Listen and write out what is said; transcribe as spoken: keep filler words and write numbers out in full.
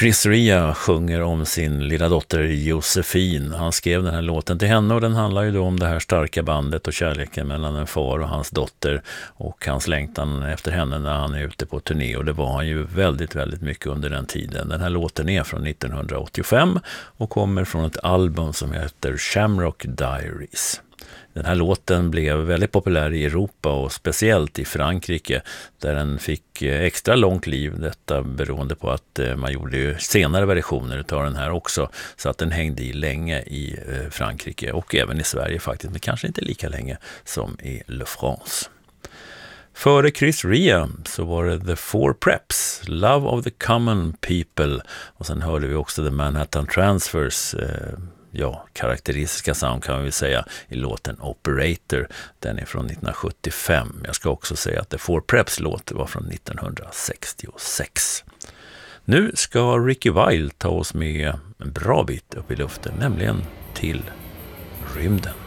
Chris Rea sjunger om sin lilla dotter Josefin. Han skrev den här låten till henne och den handlar ju då om det här starka bandet och kärleken mellan en far och hans dotter och hans längtan efter henne när han är ute på turné, och det var han ju väldigt, väldigt mycket under den tiden. Den här låten är från nittonhundraåttiofem och kommer från ett album som heter Shamrock Diaries. Den här låten blev väldigt populär i Europa och speciellt i Frankrike där den fick extra långt liv. Detta beroende på att man gjorde ju senare versioner av den här också, så att den hängde i länge i Frankrike och även i Sverige faktiskt, men kanske inte lika länge som i Le France. Före Chris Rea så var det The Four Preps, Love of the Common People, och sen hörde vi också The Manhattan Transfers eh, ja, karaktäristiska sound kan vi säga i låten Operator. Den är från nittonhundrasjuttiofem. Jag ska också säga att The Four Preps låt var från nittonhundrasextiosex. Nu ska Ricky Wilde ta oss med en bra bit upp i luften, nämligen till rymden.